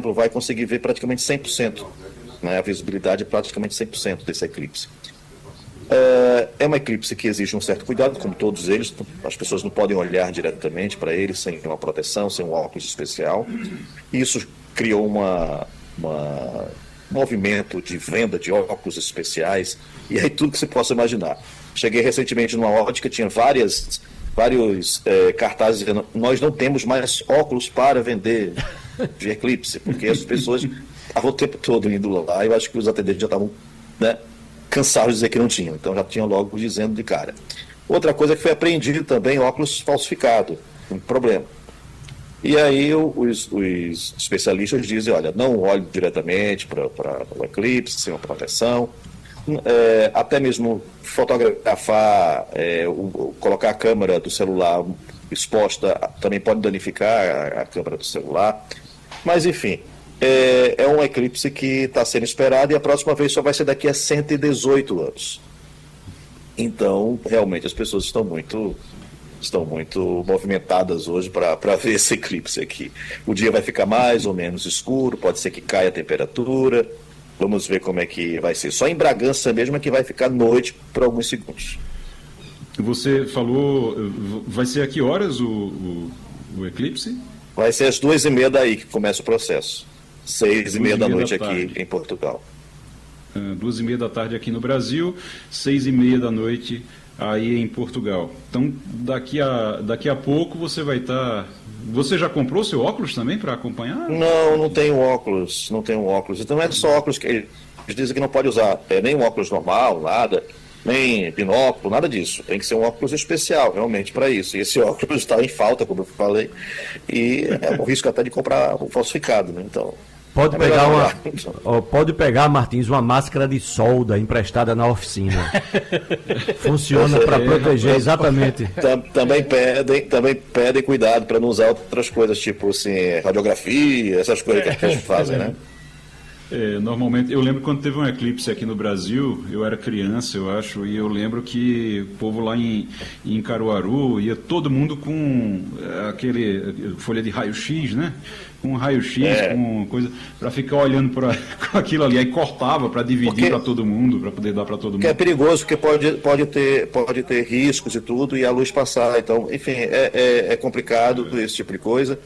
exemplo, vai conseguir ver praticamente 100%, né? A visibilidade é praticamente 100% desse eclipse. É uma eclipse que exige um certo cuidado, como todos eles. As pessoas não podem olhar diretamente para ele sem uma proteção, sem um óculos especial. Isso criou um movimento de venda de óculos especiais, e aí tudo que você possa imaginar. Cheguei recentemente numa ótica, tinha vários cartazes dizendo: nós não temos mais óculos para vender de eclipse, porque as pessoas estavam o tempo todo indo lá, e eu acho que os atendentes já estavam, né, cansados de dizer que não tinham, então já tinham logo dizendo de cara. Outra coisa que foi apreendido também, óculos falsificados, um problema. E aí os especialistas dizem: olha, não olhe diretamente para o eclipse, sem uma proteção, até mesmo fotografar, colocar a câmera do celular exposta também pode danificar a câmera do celular. Mas, enfim, é um eclipse que está sendo esperado, e a próxima vez só vai ser daqui a 118 anos. Então, realmente, as pessoas estão muito movimentadas hoje para ver esse eclipse aqui. O dia vai ficar mais ou menos escuro, pode ser que caia a temperatura. Vamos ver como é que vai ser. Só em Bragança mesmo é que vai ficar noite por alguns segundos. Você falou, vai ser a que horas o eclipse? Vai ser às 2h30 daí que começa o processo. 6h30 da noite aqui em Portugal. 2h30 da tarde aqui no Brasil, 6h30 da noite aí em Portugal. Então, daqui a pouco você vai estar... Você já comprou seu óculos também para acompanhar? Não tenho óculos, Então não é só óculos que eles dizem que não pode usar, nem um óculos normal, nada, nem binóculo, nada disso. Tem que ser um óculos especial, realmente, para isso. E esse óculos está em falta, como eu falei, e é um risco até de comprar um falsificado, né? Então... Pode pegar, Martins, uma máscara de solda emprestada na oficina. Funciona para proteger exatamente. Também pedem cuidado para não usar outras coisas, tipo assim, radiografia, essas coisas que a gente fazem, né? Normalmente, eu lembro quando teve um eclipse aqui no Brasil, eu era criança, eu acho, e eu lembro que o povo lá em Caruaru ia todo mundo com aquele folha de raio-x, né? Com raio-x, com coisa, para ficar olhando para aquilo ali, aí cortava para dividir para todo mundo, para poder dar para todo mundo. Que é perigoso, porque pode ter riscos e tudo, e a luz passar. Então, enfim, é complicado esse tipo de coisa.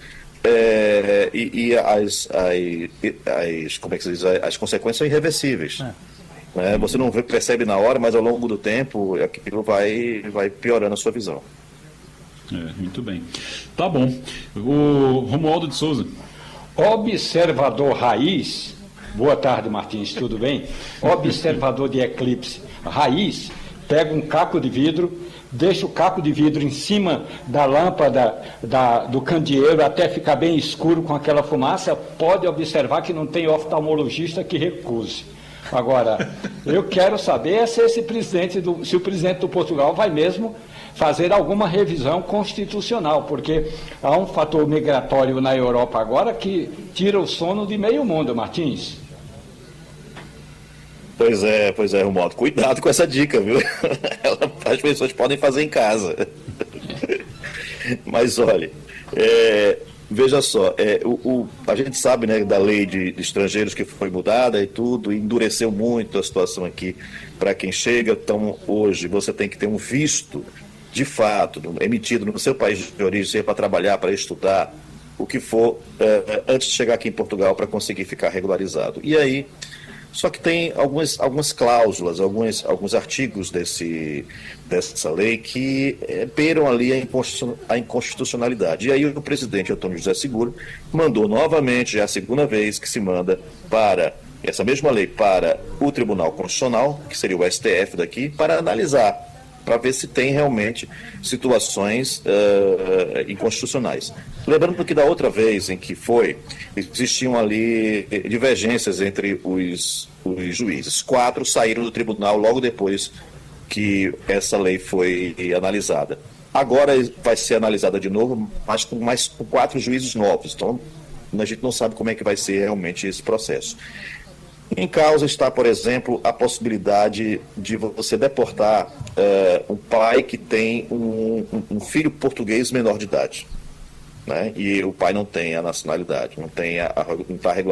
Como é que se diz? As consequências são irreversíveis. Você não percebe na hora, mas ao longo do tempo aquilo vai piorando a sua visão. Muito bem. Tá bom. O Romualdo de Souza. Observador raiz, boa tarde, Martins, tudo bem? Observador de eclipse raiz, pega um caco de vidro, deixa o caco de vidro em cima da lâmpada do candeeiro até ficar bem escuro com aquela fumaça. Pode observar que não tem oftalmologista que recuse. Agora, eu quero saber se o presidente do Portugal vai mesmo fazer alguma revisão constitucional, porque há um fator migratório na Europa agora que tira o sono de meio mundo, Martins. Pois é, Romualdo. Cuidado com essa dica, viu? As pessoas podem fazer em casa. Mas olha, veja só, a gente sabe, né, da lei de estrangeiros que foi mudada e tudo, e endureceu muito a situação aqui para quem chega. Então, hoje, você tem que ter um visto, de fato, emitido no seu país de origem, seja para trabalhar, para estudar, o que for, antes de chegar aqui em Portugal para conseguir ficar regularizado. E aí, só que tem algumas cláusulas, alguns artigos dessa lei que beiram ali a inconstitucionalidade. E aí o presidente António José Seguro mandou novamente, já a segunda vez que se manda para essa mesma lei para o Tribunal Constitucional, que seria o STF daqui, para analisar, para ver se tem realmente situações inconstitucionais. Lembrando que da outra vez em que existiam ali divergências entre os juízes. 4 saíram do tribunal logo depois que essa lei foi analisada. Agora vai ser analisada de novo, mas com 4 juízes novos. Então, a gente não sabe como é que vai ser realmente esse processo. Em causa está, por exemplo, a possibilidade de você deportar um pai que tem um filho português menor de idade, né? E o pai não tem a nacionalidade, não está